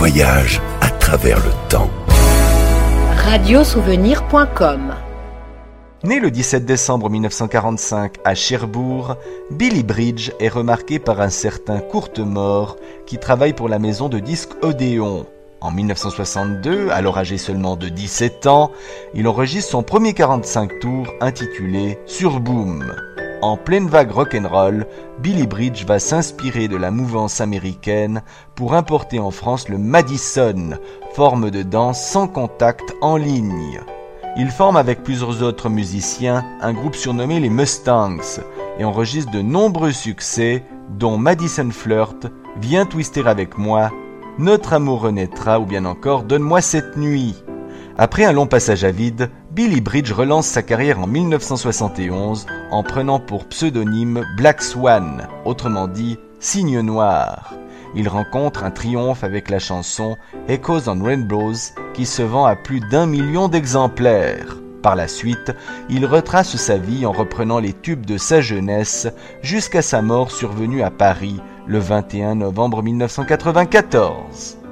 voyage à travers le temps. Radiosouvenir.com. Né le 17 décembre 1945 à Cherbourg, Billy Bridge est remarqué par un certain Courtemort qui travaille pour la maison de disques Odéon. En 1962, alors âgé seulement de 17 ans, il enregistre son premier 45 tours intitulé Sur Boom. En pleine vague rock'n'roll, Billy Bridge va s'inspirer de la mouvance américaine pour importer en France le Madison, forme de danse sans contact en ligne. Il forme avec plusieurs autres musiciens un groupe surnommé les Mustangs et enregistre de nombreux succès dont Madison Flirt, Viens twister avec moi, Notre amour renaîtra ou bien encore Donne-moi cette nuit. Après un long passage à vide, Billy Bridge relance sa carrière en 1971 en prenant pour pseudonyme Black Swan, autrement dit Cygne Noir. Il rencontre un triomphe avec la chanson Echoes on Rainbows qui se vend à plus d'1 million d'exemplaires. Par la suite, il retrace sa vie en reprenant les tubes de sa jeunesse jusqu'à sa mort survenue à Paris le 21 novembre 1994.